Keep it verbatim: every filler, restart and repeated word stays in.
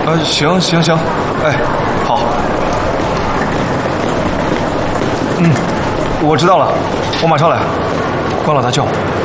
呃，行行行，哎，好。嗯，我知道了，我马上来。关老大叫我。